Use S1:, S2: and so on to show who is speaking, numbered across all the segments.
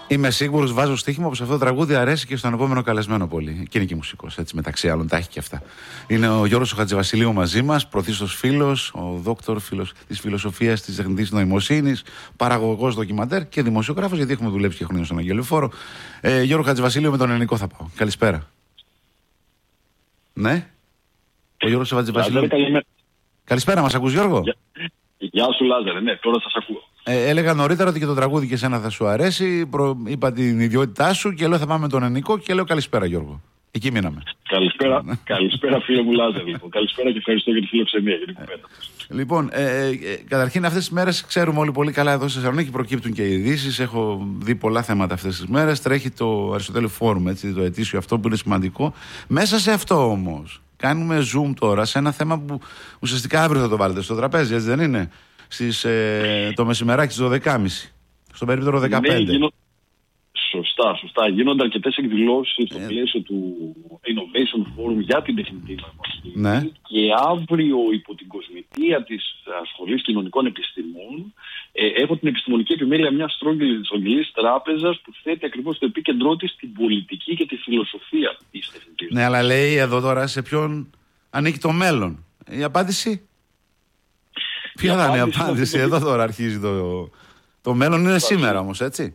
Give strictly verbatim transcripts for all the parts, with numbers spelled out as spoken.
S1: Είμαι σίγουρος, βάζω στοίχημα πως αυτό το τραγούδι αρέσει και στον επόμενο καλεσμένο πολύ. Και είναι και μουσικός, έτσι, μεταξύ άλλων, τα έχει και αυτά. Είναι ο Γιώργος ο Χατζηβασιλείου μαζί μας, πρωτίστως φίλος, ο δόκτωρ φιλος, της φιλοσοφίας της τεχνητής νοημοσύνης, παραγωγός ντοκιμαντέρ και δημοσιογράφος, γιατί έχουμε δουλέψει και χρόνια στον Αγγελοφόρο. Ε, Γιώργο Χατζηβασιλείου, με τον ελληνικό θα πάω. Καλησπέρα. Ναι. Ο Γιώργος ο Χατζηβασιλείου. Καλησπέρα, μας ακούς, Γιώργο?
S2: Γεια, Γεια σου, Λάζαρε, ναι, τώρα σας ακούω.
S1: Ε, έλεγα νωρίτερα ότι και το τραγούδι και εσένα θα σου αρέσει. Προ... Είπα την ιδιότητά σου και λέω θα πάμε με τον Ενικό και λέω καλησπέρα, Γιώργο. Εκεί μείναμε.
S2: Καλησπέρα, καλησπέρα φίλε μου Λάζαρε. Λοιπόν. Καλησπέρα και ευχαριστώ για τη φιλοξενία, για την κουβέντα.
S1: Λοιπόν, ε, ε, καταρχήν αυτές τις μέρες ξέρουμε όλοι πολύ καλά εδώ στη Θεσσαλονίκη, προκύπτουν και ειδήσεις. Έχω δει πολλά θέματα αυτές τις μέρες. Τρέχει το Αριστοτέλειο Φόρουμ, έτσι, το ετήσιο αυτό που είναι σημαντικό. Μέσα σε αυτό όμως κάνουμε zoom τώρα σε ένα θέμα που ουσιαστικά αύριο θα το βάλετε στο τραπέζι, έτσι δεν είναι? Στις, ε, το μεσημεράκι στις δώδεκα και μισή, στο περίπτωρο δεκαπέντε.
S2: Ναι, γίνω... Σωστά, σωστά. Γίνονται αρκετές εκδηλώσεις στο ε... πλαίσιο του Innovation Forum για την τεχνητή νοημοσύνη.
S1: Ναι.
S2: Και αύριο, υπό την κοσμητεία της Σχολής Κοινωνικών Επιστημών, ε, έχω την επιστημονική επιμέλεια μιας στρογγυλής τράπεζας που θέτει ακριβώς στο επίκεντρό της την πολιτική και τη φιλοσοφία της τεχνητής.
S1: Ναι, αλλά λέει εδώ τώρα σε ποιον ανήκει το μέλλον. Η απάντηση. Ποια θα είναι η απάντηση? Εδώ τώρα αρχίζει το. Το μέλλον είναι σήμερα όμως, έτσι.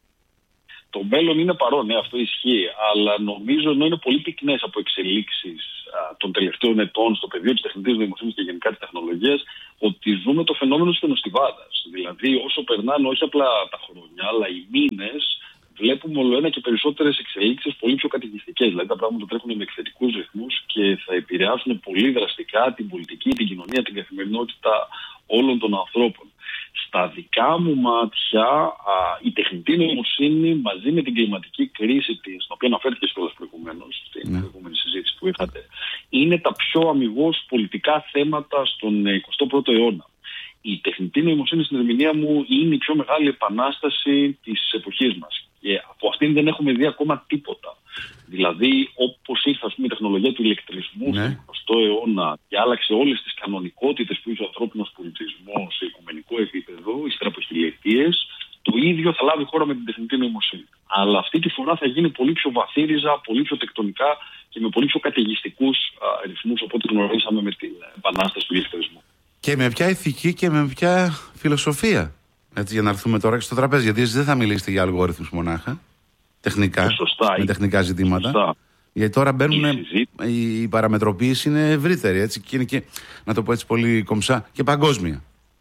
S2: Το μέλλον είναι παρόν, ναι, αυτό ισχύει. Αλλά νομίζω ενώ είναι πολύ πυκνές από εξελίξεις α, των τελευταίων ετών στο πεδίο της τεχνητής νοημοσύνης και γενικά της τεχνολογίας, ότι ζούμε το φαινόμενο της φαινοστιβάδας. Δηλαδή, όσο περνάνε όχι απλά τα χρόνια, αλλά οι μήνες, βλέπουμε όλο ένα και περισσότερες εξελίξεις πολύ πιο καταιγιστικές. Δηλαδή, τα πράγματα τρέχουν με εκθετικούς ρυθμούς και θα επηρεάσουν πολύ δραστικά την πολιτική, την κοινωνία, την καθημερινότητα όλων των ανθρώπων. Στα δικά μου μάτια, α, η τεχνητή νοημοσύνη μαζί με την κλιματική κρίση, της, στην οποία αναφέρθηκε κιόλας προηγουμένως, στην ναι. προηγούμενη συζήτηση που είχατε, είναι τα πιο αμιγώς πολιτικά θέματα στον εικοστό πρώτο αιώνα. Η τεχνητή νοημοσύνη, στην ερμηνεία μου, είναι η πιο μεγάλη επανάσταση της εποχής μας. Και από αυτήν δεν έχουμε δει ακόμα τίποτα. Δηλαδή, όπως ήρθε ας πούμε, η τεχνολογία του ηλεκτρισμού ναι. στον εικοστό αιώνα και άλλαξε όλες τις κανονικότητες που είχε ο ανθρώπινος πολιτισμός σε οικουμενικό επίπεδο, ύστερα από χιλιετίες, το ίδιο θα λάβει χώρα με την τεχνητή νοημοσύνη. Αλλά αυτή τη φορά θα γίνει πολύ πιο βαθύριζα, πολύ πιο τεκτονικά και με πολύ πιο καταιγιστικούς ρυθμούς από ό,τι γνωρίσαμε με την επανάσταση του ηλεκτρισμού.
S1: Και με ποια ηθική και με ποια φιλοσοφία. Έτσι, για να έρθουμε τώρα και στο τραπέζι, γιατί εσείς δεν θα μιλήσετε για αλγόριθμους μονάχα. Τεχνικά,
S2: σωστά,
S1: με τεχνικά ζητήματα. Σωστά. Γιατί τώρα μπαίνουν. Η, η παραμετροποίηση είναι ευρύτερη, έτσι, και είναι και, να το πω έτσι πολύ κομψά, και παγκόσμια.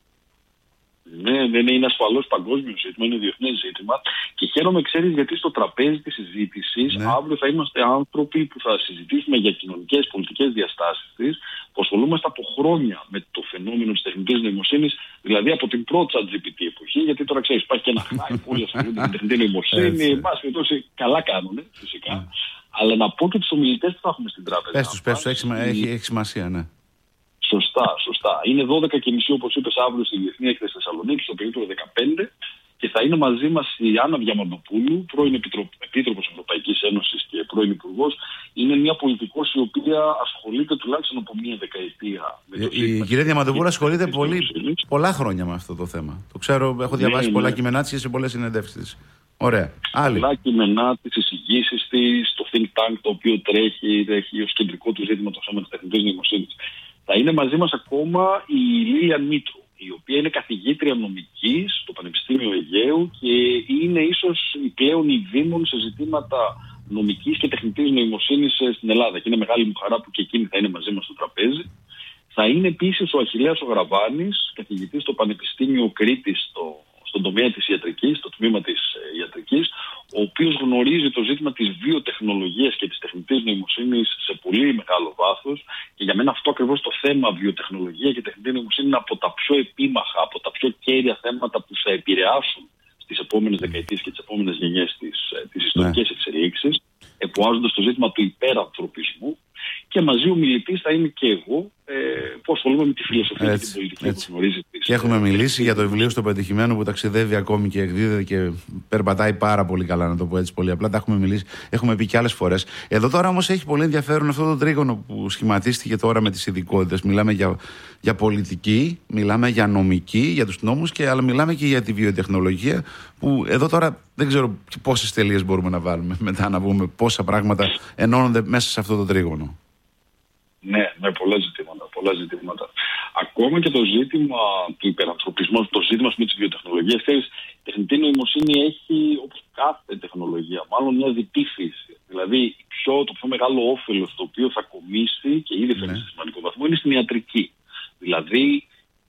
S2: Ναι, ναι, ναι, είναι ασφαλώς παγκόσμιο ζήτημα, είναι διεθνές ζήτημα. Και χαίρομαι, ξέρεις, γιατί στο τραπέζι της συζήτησης ναι. αύριο θα είμαστε άνθρωποι που θα συζητήσουμε για κοινωνικές, πολιτικές διαστάσεις της, που ασχολούμαστε από χρόνια με το φαινόμενο της τεχνητής νοημοσύνης, δηλαδή από την πρώτη τζι πι τι εποχή. Γιατί τώρα ξέρεις, υπάρχει και ένα hype, όλοι ασχολούνται με την τεχνητή νοημοσύνη. Εμάς περιπτώσει καλά κάνουν, φυσικά. Ναι. Αλλά να πω και τους ομιλητές που θα έχουμε στην τράπεζα.
S1: Πες τους, πες τους, έχει, έχει, έχει σημασία, ναι.
S2: Σωστά, σωστά. Είναι δώδεκα και μισή όπως είπες αύριο στη Διεθνή Έκθεση Θεσσαλονίκη, στο περίπτωρο δεκαπέντε, και θα είναι μαζί μας η Άννα Διαμαντοπούλου, πρώην Επίτροπος Ευρωπαϊκής Ένωσης και πρώην Υπουργός. Είναι μια πολιτικός η οποία ασχολείται τουλάχιστον από μία δεκαετία. Με το
S1: η η κυρία Διαμαντοπούλου ασχολείται πολύ, πολλά χρόνια με αυτό το θέμα. Το ξέρω, έχω διαβάσει ναι, πολλά ναι. κείμενά της και σε πολλές συνεντεύξεις. Ωραία. Άλλη.
S2: Πολλά κείμενά της, εισηγήσεις της, το think tank το οποίο τρέχει, τρέχει ως κεντρικό του ζήτημα το θέμα της τεχνητής νοημοσύνης. Θα είναι μαζί μας ακόμα η Λίλιαν Μήτρου, η οποία είναι καθηγήτρια νομικής στο Πανεπιστήμιο Αιγαίου και είναι ίσως η πλέον η δήμον σε ζητήματα νομικής και τεχνητής νοημοσύνης στην Ελλάδα. Και είναι μεγάλη μου χαρά που και εκείνη θα είναι μαζί μας στο τραπέζι. Θα είναι επίσης ο Αχιλλέας ο Γραβάνης, καθηγητής στο Πανεπιστήμιο Κρήτης στο, στον τομέα της ιατρικής, στο τμήμα της ε, ιατρικής, ο οποίος γνωρίζει το ζήτημα της βιοτεχνολογίας και της τεχνητής νοημοσύνης σε πολύ μεγάλο βάθος. Και για μένα αυτό ακριβώς το θέμα βιοτεχνολογία και τεχνητή νοημοσύνη είναι από τα πιο επίμαχα, από τα πιο κέρια θέματα που θα επηρεάσουν στις επόμενες δεκαετίες και τις επόμενες γενιές της, της ιστορικής εξελίξης, εποάζοντας το ζήτημα του υπερανθρωπισμού. Και μαζί ο μιλητής θα είμαι και εγώ, ε, που ασχολούμαι με τη φιλοσοφία έτσι, και την πολιτική έτσι. Που γνωρίζει.
S1: Και έχουμε μιλήσει για το βιβλίο στο πετυχημένο που ταξιδεύει ακόμη και εκδίδεται και περπατάει πάρα πολύ καλά, να το πω έτσι πολύ απλά. Τα έχουμε μιλήσει, έχουμε πει και άλλες φορές. Εδώ τώρα όμως έχει πολύ ενδιαφέρον αυτό το τρίγωνο που σχηματίστηκε τώρα με τις ειδικότητες. Μιλάμε για, για πολιτική, μιλάμε για νομική, για τους νόμους, και, αλλά μιλάμε και για τη βιοτεχνολογία. Που εδώ τώρα δεν ξέρω πόσες τελείες μπορούμε να βάλουμε μετά, να πούμε πόσα πράγματα ενώνονται μέσα σε αυτό το τρίγωνο.
S2: Ναι, ναι, πολλά ζητήματα, πολλά ζητήματα. Ακόμα και το ζήτημα του υπερανθρωπισμού, το ζήτημα με τις βιοτεχνολογίες, η τεχνητή νοημοσύνη έχει, όπως κάθε τεχνολογία, μάλλον μια διτή φύση. Δηλαδή, πιο, το πιο μεγάλο όφελος το οποίο θα κομίσει και ήδη φέρνει ναι. σε σημαντικό βαθμό είναι στην ιατρική. Δηλαδή,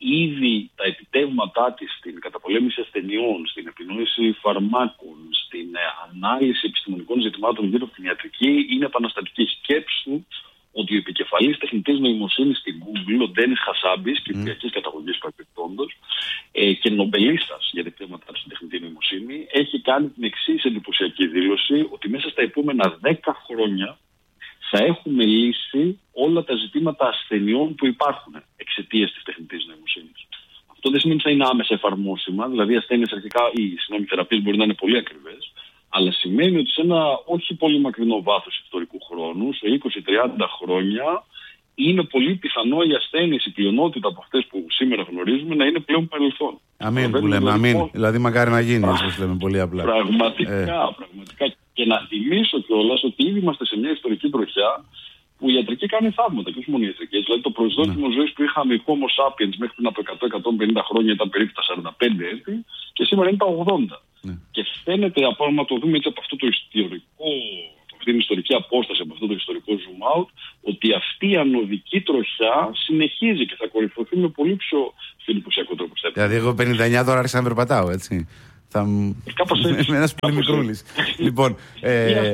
S2: ήδη τα επιτεύγματά της στην καταπολέμηση ασθενειών, στην επινόηση φαρμάκων, στην ε, ανάλυση επιστημονικών ζητημάτων γύρω από την ιατρική είναι επαναστατική. Σκέψου ότι ο επικεφαλής τεχνητής νοημοσύνης στην Google, ο Ντένις Χασάμπης, κυπριακής mm. καταγωγής παρεπιπτόντος, ε, και νομπελίστας για τα επιτεύγματά του στην τεχνητή νοημοσύνη, έχει κάνει την εξής εντυπωσιακή δήλωση, ότι μέσα στα επόμενα δέκα χρόνια θα έχουμε λύσει όλα τα ζητήματα ασθενειών που υπάρχουν εξαιτίας της τεχνητής νοημοσύνης. Αυτό δεν σημαίνει ότι θα είναι άμεσα εφαρμόσιμα, δηλαδή οι ασθένειες αρχικά, οι συγγνώμη θεραπείες μπορεί να είναι πολύ ακριβές, αλλά σημαίνει ότι σε ένα όχι πολύ μακρινό βάθος ιστορικού χρόνου, σε είκοσι με τριάντα χρόνια, είναι πολύ πιθανό οι ασθένειες, η πλειονότητα από αυτές που σήμερα γνωρίζουμε, να είναι πλέον παρελθόν.
S1: Αμήν που λέμε, αμήν. Λοιπόν, δηλαδή μακάρι να γίνει, όπως λέμε πολύ απλά.
S2: Πραγματικά, ε. πραγματικά. Και να θυμίσω κιόλας ότι ήδη είμαστε σε μια ιστορική τροχιά που η ιατρική κάνει θαύματα και όχι μόνο οι ιατρικές. Δηλαδή το προσδόκιμο ναι. ζωής που είχαμε οι Homo sapiens μέχρι πριν από εκατό με εκατόν πενήντα χρόνια ήταν περίπου τα σαράντα πέντε έτη και σήμερα είναι τα ογδόντα. Ναι. Και φαίνεται, από να το δούμε έτσι από αυτό το ιστορικό, αυτή την ιστορική απόσταση, από αυτό το ιστορικό zoom out, ότι αυτή η ανωδική τροχιά συνεχίζει και θα κορυφωθεί με πολύ πιο εντυπωσιακό τρόπο.
S1: Δηλαδή, εγώ πενήντα εννιά τώρα άρχισα να περπατάω, έτσι. Θα...
S2: Κάπως έτσι.
S1: Με ένας πολύ μικρούλης. Λοιπόν, ε,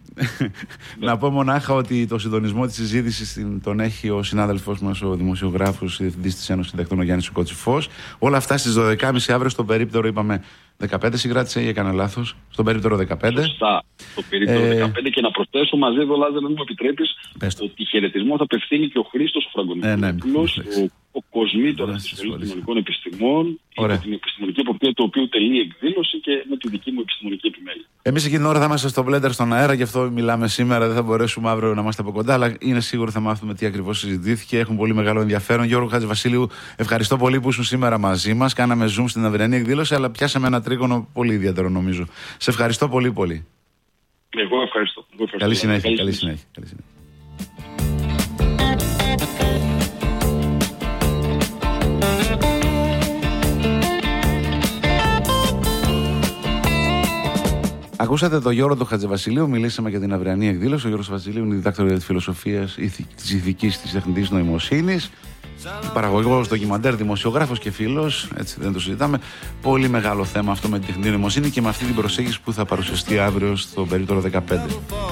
S1: να πω μονάχα ότι το συντονισμό της συζήτησης τον έχει ο συνάδελφός μας, ο δημοσιογράφος, διευθυντής της Ένωσης Συντακτών, ο Γιάννης Κοτσιφός. Όλα αυτά στις δώδεκα και μισή αύριο, στον περίπτερο, είπαμε δεκαπέντε συγκράτησε ή έκανα λάθος? Στον περίπτερο δεκαπέντε.
S2: Σωστά. Στο περίπτερο ε... δεκαπέντε, και να προσθέσω μαζί εδώ, Λάζαρε, αν μου επιτρέπεις, ότι χαιρετισμό θα απευθύνει και ο Χρήστος ο Φραγκονικόπουλος, ε, ναι, ο κοσμήτορας της Σχολής Κοινωνικών Επιστημών, υπό την επιστημονική εποπτεία του οποίου τελεί εκδήλωση και με τη δική μου επιστημονική επιμέλεια.
S1: Εμείς εκείνη την ώρα θα είμαστε στο Blender στον αέρα, γι' αυτό μιλάμε σήμερα. Δεν θα μπορέσουμε αύριο να είμαστε από κοντά, αλλά είναι σίγουρο θα μάθουμε τι ακριβώς συζητήθηκε. Έχουν πολύ μεγάλο ενδιαφέρον. Γιώργο Χατζηβασίλειου, ευχαριστώ πολύ που ήσουν σήμερα μαζί μας. Κάναμε zoom στην αυριανή εκδήλωση, αλλά πιάσαμε ένα τρίγωνο πολύ ιδιαίτερο, νομίζω. Σε ευχαριστώ πολύ, πολύ.
S2: Εγώ ευχαριστώ. Εγώ ευχαριστώ.
S1: Καλή συνέχεια. Καλή συνέχεια. Καλή συνέχεια. Ακούσατε τον Γιώργο τον Χατζηβασιλείου, μιλήσαμε για την αυριανή εκδήλωση. Ο Γιώργος Βασιλείου είναι διδάκτορας της φιλοσοφίας, της ηθικής, της τεχνητής νοημοσύνης, παραγωγός ντοκιμαντέρ, δημοσιογράφος και φίλος, έτσι δεν το συζητάμε. Πολύ μεγάλο θέμα αυτό με την τεχνητή νοημοσύνη και με αυτή την προσέγγιση που θα παρουσιαστεί αύριο στο περίπτερο δεκαπέντε.